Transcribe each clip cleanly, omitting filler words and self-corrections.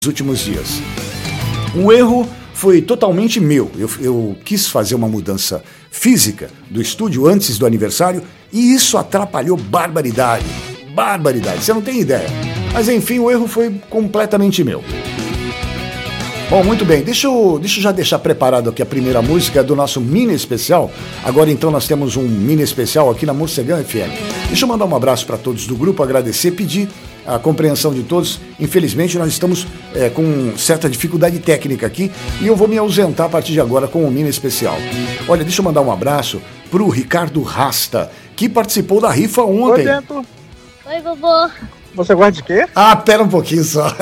últimos dias. O erro foi totalmente meu. Eu quis fazer uma mudança física do estúdio antes do aniversário e isso atrapalhou barbaridade. Barbaridade, você não tem ideia. Mas enfim, o erro foi completamente meu. Bom, muito bem, deixa eu já deixar preparado aqui a primeira música do nosso mini especial. Agora então nós temos um mini especial aqui na Morcegão FM. Deixa eu mandar um abraço para todos do grupo, agradecer, pedir a compreensão de todos. Infelizmente nós estamos com certa dificuldade técnica aqui e eu vou me ausentar a partir de agora com o mini especial. Olha, deixa eu mandar um abraço pro Ricardo Rasta, que participou da rifa ontem. Oi, Bento. Oi, vovô. Você gosta de quê? Ah, pera um pouquinho só.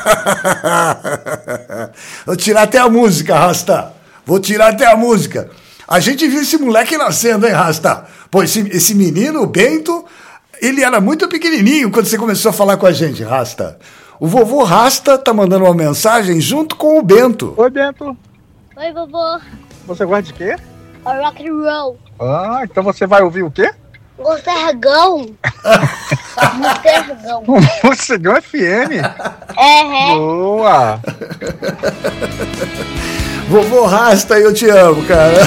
Vou tirar até a música, Rasta. Vou tirar até a música. A gente viu esse moleque nascendo, hein, Rasta? Pô, esse menino, o Bento, ele era muito pequenininho quando você começou a falar com a gente, Rasta. O vovô Rasta tá mandando uma mensagem junto com o Bento. Oi, Bento. Oi, vovô. Você gosta de quê? Rock and roll. Ah, então você vai ouvir o quê? Morcegão. Morcegão. Morcegão FM. É. Boa. Vovô Rasta, eu te amo, cara.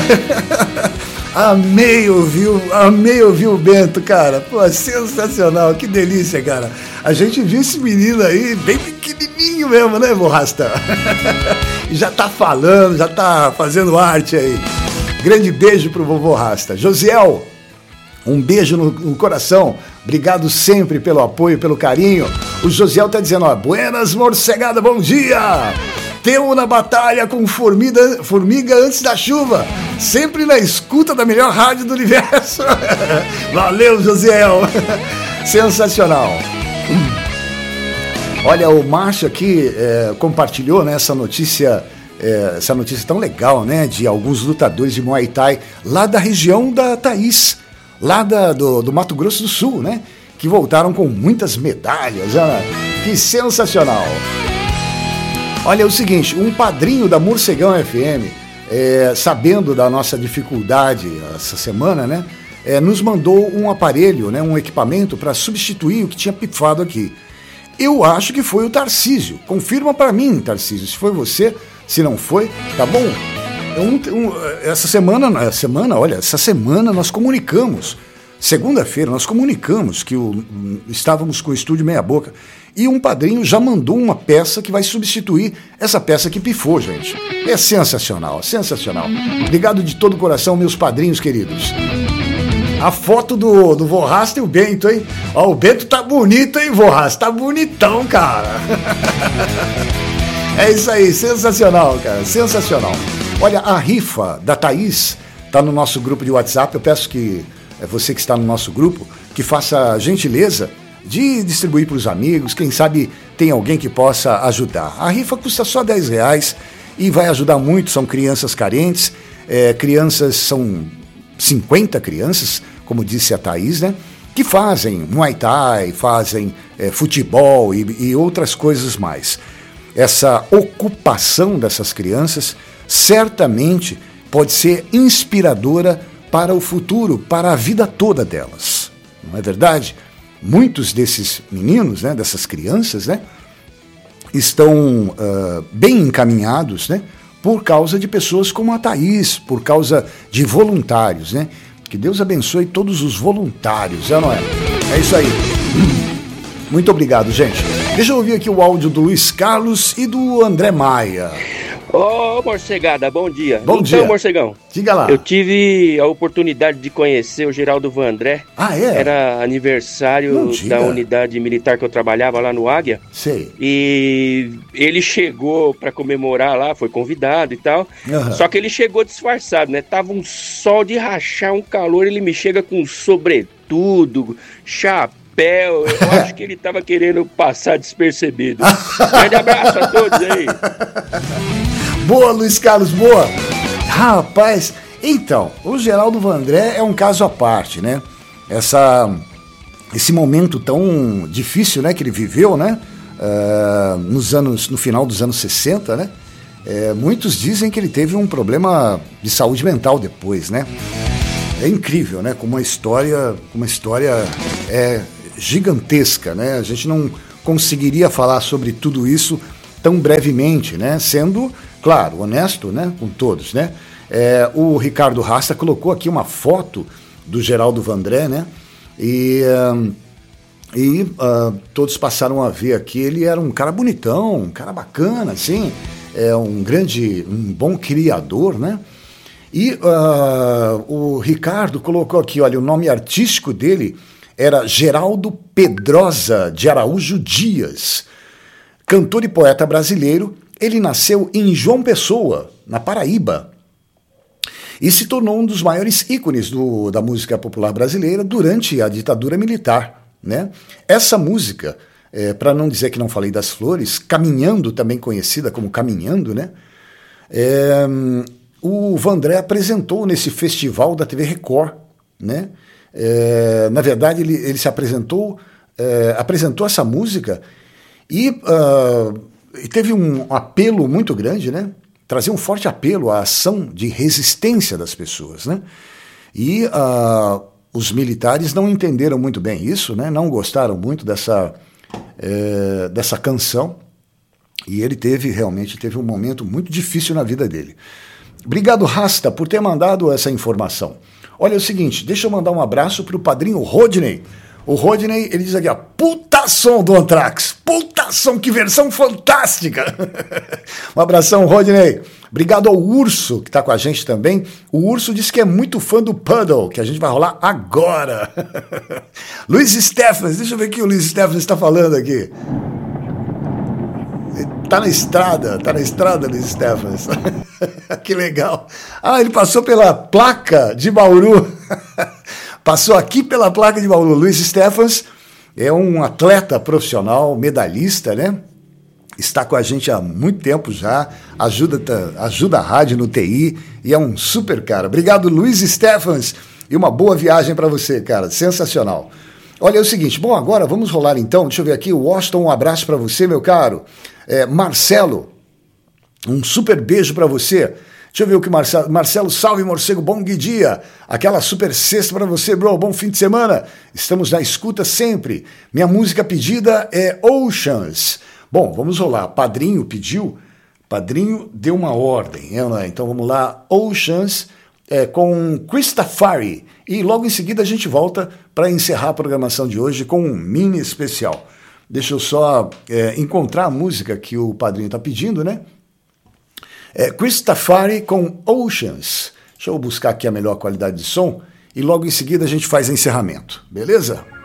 Amei ouvir o Bento, cara. Pô, sensacional, que delícia, cara. A gente viu esse menino aí, bem pequenininho mesmo, né, vô Rasta? Já tá falando, já tá fazendo arte aí. Grande beijo pro vovô Rasta. Josiel, um beijo no coração. Obrigado sempre pelo apoio, pelo carinho. O Josiel tá dizendo, ó, buenas morcegada, bom dia. Temo na batalha com formiga antes da chuva. Sempre na escuta da melhor rádio do universo. Valeu, Josiel. Sensacional. Olha, o Márcio aqui compartilhou, né, essa notícia tão legal, né, de alguns lutadores de Muay Thai lá da região da Thaís, lá do Mato Grosso do Sul, né, que voltaram com muitas medalhas. Né? Que sensacional. Olha, é o seguinte, um padrinho da Morcegão FM, sabendo da nossa dificuldade essa semana, né, nos mandou um aparelho, né, um equipamento para substituir o que tinha pifado aqui. Eu acho que foi o Tarcísio. Confirma para mim, Tarcísio, se foi você, se não foi, tá bom? Essa semana nós comunicamos, segunda-feira nós comunicamos que estávamos com o estúdio meia boca e um padrinho já mandou uma peça que vai substituir essa peça que pifou, gente. É sensacional, sensacional. Obrigado de todo o coração, meus padrinhos queridos. A foto do vô Rasta e o Bento, hein? Ó, o Bento tá bonito, hein, vô Rasta? Tá bonitão, cara. É isso aí, sensacional, cara, sensacional. Olha, a rifa da Thaís tá no nosso grupo de WhatsApp. Eu peço que você que está no nosso grupo, que faça a gentileza de distribuir para os amigos, quem sabe tem alguém que possa ajudar. A rifa custa só R$10 e vai ajudar muito, são crianças carentes, são 50 crianças, como disse a Thaís, né, que fazem Muay Thai, fazem futebol e outras coisas mais. Essa ocupação dessas crianças certamente pode ser inspiradora para o futuro, para a vida toda delas. Não é verdade? Muitos desses meninos, né, dessas crianças, né, estão bem encaminhados, né, por causa de pessoas como a Thaís, por causa de voluntários, né? Que Deus abençoe todos os voluntários, não é? É isso aí. Muito obrigado, gente. Deixa eu ouvir aqui o áudio do Luiz Carlos e do André Maia. Ô, morcegada, bom dia. Bom dia. Então, morcegão, diga lá. Eu tive a oportunidade de conhecer o Geraldo Vandré. Ah, é? Era aniversário da unidade militar que eu trabalhava lá no Águia. Sei. E ele chegou pra comemorar lá, foi convidado e tal. Uhum. Só que ele chegou disfarçado, né? Tava um sol de rachar, um calor, ele me chega com sobretudo, chapéu. Eu acho que ele tava querendo passar despercebido. Grande abraço a todos aí. Boa, Luiz Carlos, boa. Rapaz, então, o Geraldo Vandré é um caso à parte, né? Esse momento tão difícil, né, que ele viveu, né? No final dos anos 60, né? Muitos dizem que ele teve um problema de saúde mental depois, né? É incrível, né? Como uma história gigantesca, né? A gente não conseguiria falar sobre tudo isso tão brevemente, né? Sendo, claro, honesto, né? Com todos, né? O Ricardo Rasta colocou aqui uma foto do Geraldo Vandré, né? E todos passaram a ver aqui, ele era um cara bonitão, um cara bacana, assim, um bom criador, né? E o Ricardo colocou aqui, olha, o nome artístico dele era Geraldo Pedrosa de Araújo Dias. Cantor e poeta brasileiro, ele nasceu em João Pessoa, na Paraíba, e se tornou um dos maiores ícones da música popular brasileira durante a ditadura militar, né? Essa música, para não dizer que não falei das flores, Caminhando, também conhecida como Caminhando, né? O Vandré apresentou nesse festival da TV Record, né? Na verdade, ele se apresentou essa música e teve um apelo muito grande, né? Trazia um forte apelo à ação de resistência das pessoas, né? E os militares não entenderam muito bem isso, né? Não gostaram muito dessa canção, e ele realmente teve um momento muito difícil na vida dele. Obrigado, Rasta, por ter mandado essa informação. Olha, é o seguinte, deixa eu mandar um abraço para o padrinho Rodney. O Rodney, ele diz aqui, ó, puta som do Anthrax, puta som, que versão fantástica. Um abração, Rodney. Obrigado ao Urso, que está com a gente também. O Urso disse que é muito fã do Puddle, que a gente vai rolar agora. Luiz Stephens, deixa eu ver o que o Luiz Stephens está falando aqui. Tá na estrada, Luiz Stephens. Que legal. Ele passou pela placa de Bauru. Passou aqui pela placa de Bauru. Luiz Stephens é um atleta profissional, medalhista, né? Está com a gente há muito tempo já, ajuda a rádio no TI e é um super cara. Obrigado, Luiz Stephens, e uma boa viagem para você, cara. Sensacional. Olha, é o seguinte, bom, agora vamos rolar então, deixa eu ver aqui, Washington, um abraço para você, meu caro. Marcelo, um super beijo para você. Deixa eu ver o que Marcelo, salve morcego, bom dia. Aquela super sexta para você, bro, bom fim de semana. Estamos na escuta sempre. Minha música pedida é Oceans. Bom, vamos rolar. Padrinho pediu, Padrinho deu uma ordem, né? Então vamos lá, Oceans com Christafari. E logo em seguida a gente volta para encerrar a programação de hoje com um mini especial. Deixa eu só encontrar a música que o Padrinho está pedindo, né? Christafari com Oceans. Deixa eu buscar aqui a melhor qualidade de som e logo em seguida a gente faz encerramento, beleza?